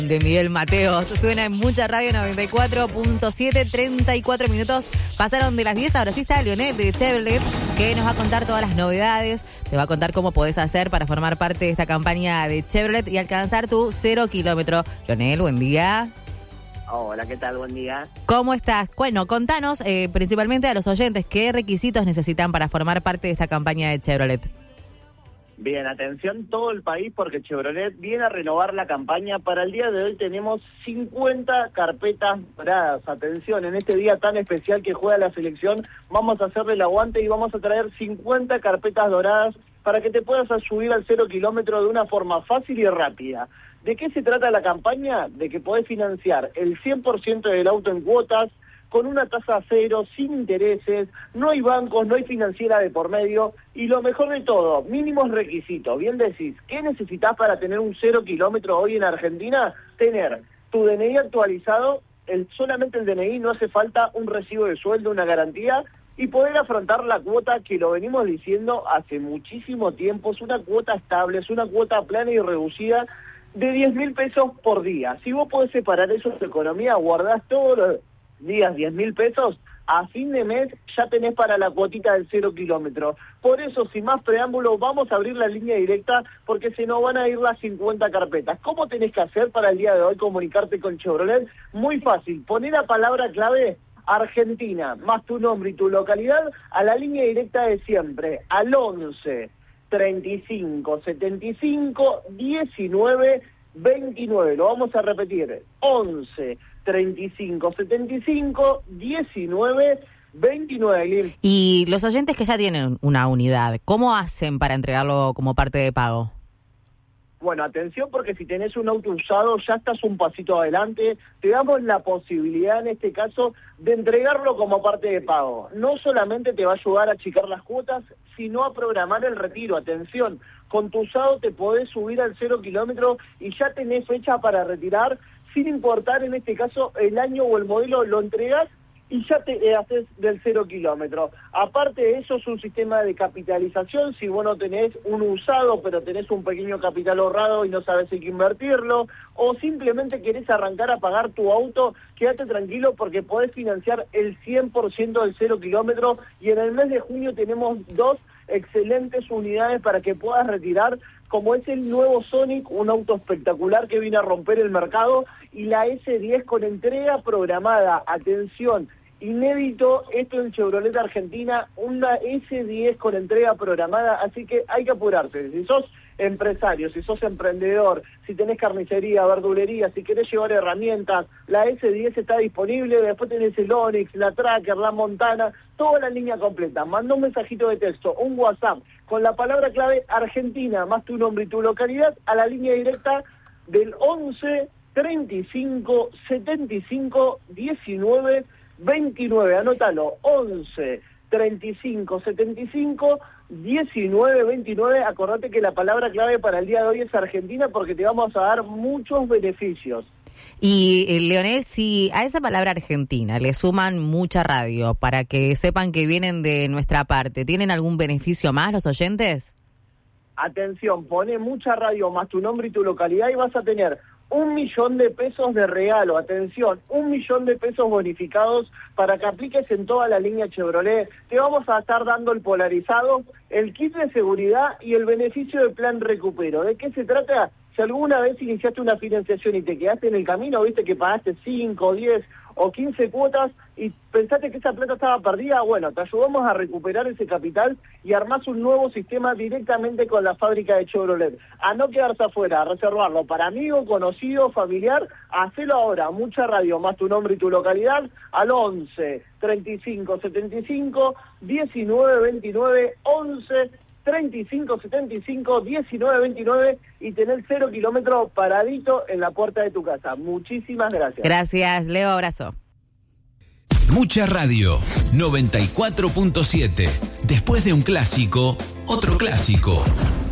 De Miguel Mateos, suena en Mucha Radio 94.7, 34 minutos pasaron de las 10, ahora sí está Leonel de Chevrolet, que nos va a contar todas las novedades, te va a contar cómo podés hacer para formar parte de esta campaña de Chevrolet y alcanzar tu 0 kilómetro. Leonel, buen día. Hola, ¿qué tal? Buen día. ¿Cómo estás? Bueno, contanos principalmente a los oyentes, ¿qué requisitos necesitan para formar parte de esta campaña de Chevrolet? Bien, atención todo el país porque Chevrolet viene a renovar la campaña. Para el día de hoy tenemos 50 carpetas doradas. Atención, en este día tan especial que juega la selección, vamos a hacerle el aguante y vamos a traer 50 carpetas doradas para que te puedas subir al 0 kilómetro de una forma fácil y rápida. ¿De qué se trata la campaña? De que podés financiar el 100% del auto en cuotas, con una tasa cero, sin intereses, no hay bancos, no hay financiera de por medio, y lo mejor de todo, mínimos requisitos. Bien decís, ¿qué necesitas para tener un 0 kilómetro hoy en Argentina? Tener tu DNI actualizado, solamente el DNI, no hace falta un recibo de sueldo, una garantía, y poder afrontar la cuota que lo venimos diciendo hace muchísimo tiempo. Es una cuota estable, es una cuota plana y reducida de 10.000 pesos por día. Si vos podés separar eso de tu economía, guardás todos los días 10.000 pesos, a fin de mes ya tenés para la cuotita del 0 kilómetro. Por eso, sin más preámbulo, vamos a abrir la línea directa porque se nos van a ir las 50 carpetas. ¿Cómo tenés que hacer para el día de hoy comunicarte con Chevrolet? Muy fácil, poner la palabra clave Argentina, más tu nombre y tu localidad, a la línea directa de siempre, al 11 35 75 19 29. Lo vamos a repetir, 11 35 75 19 29. Y los oyentes que ya tienen una unidad, ¿cómo hacen para entregarlo como parte de pago? Bueno, atención porque si tenés un auto usado ya estás un pasito adelante, te damos la posibilidad en este caso de entregarlo como parte de pago. No solamente te va a ayudar a achicar las cuotas, sino a programar el retiro. Atención, con tu usado te podés subir al 0 kilómetro y ya tenés fecha para retirar, sin importar en este caso el año o el modelo, lo entregás y ya te haces del 0 kilómetro. Aparte de eso, es un sistema de capitalización. Si vos no tenés un usado, pero tenés un pequeño capital ahorrado y no sabés en qué invertirlo, o simplemente querés arrancar a pagar tu auto, quédate tranquilo porque podés financiar el 100% del 0 kilómetro, y en el mes de junio tenemos 2 excelentes unidades para que puedas retirar, como es el nuevo Sonic, un auto espectacular que viene a romper el mercado, y la S10 con entrega programada. Atención, inédito esto en Chevrolet Argentina, una S10 con entrega programada, así que hay que apurarse. Si sos empresario, si sos emprendedor, si tenés carnicería, verdulería, si querés llevar herramientas, la S10 está disponible. Después tenés el Onix, la Tracker, la Montana, toda la línea completa. Manda un mensajito de texto, un WhatsApp, con la palabra clave Argentina, más tu nombre y tu localidad, a la línea directa del 11 35 75 19 29, anótalo, 11 35 75 19 29. Acordate que la palabra clave para el día de hoy es Argentina porque te vamos a dar muchos beneficios. Y Leonel, si a esa palabra Argentina le suman Mucha Radio para que sepan que vienen de nuestra parte, ¿tienen algún beneficio más los oyentes? Atención, pone Mucha Radio más tu nombre y tu localidad y vas a tener 1.000.000 de pesos de regalo. Atención, 1.000.000 de pesos bonificados para que apliques en toda la línea Chevrolet. Te vamos a estar dando el polarizado, el kit de seguridad y el beneficio del plan recupero. ¿De qué se trata? Si alguna vez iniciaste una financiación y te quedaste en el camino, viste que pagaste 5, 10 o 15 cuotas y pensaste que esa plata estaba perdida, bueno, te ayudamos a recuperar ese capital y armás un nuevo sistema directamente con la fábrica de Chevrolet. A no quedarse afuera, a reservarlo para amigo, conocido, familiar, hacelo ahora. Mucha Radio, más tu nombre y tu localidad, al 11 35 75 19 29, 11 35 75 19 29 y tener 0 kilómetro paradito en la puerta de tu casa. Muchísimas gracias. Gracias, Leo, abrazo. Mucha Radio 94.7. Después de un clásico, otro clásico.